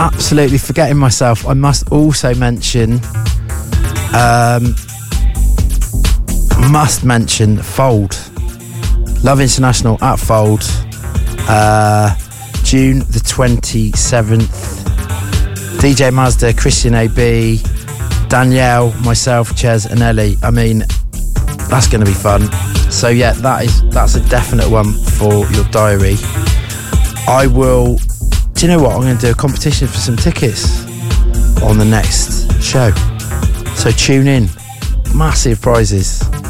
absolutely forgetting myself. I must also mention Fold. Love International at Fold. June the 27th. DJ Mazda, Christian AB, Danielle, myself, Ches and Ellie. I mean, that's going to be fun. So yeah, that's a definite one for your diary. I will... Do you know what? I'm going to do a competition for some tickets on the next show. So tune in. Massive prizes.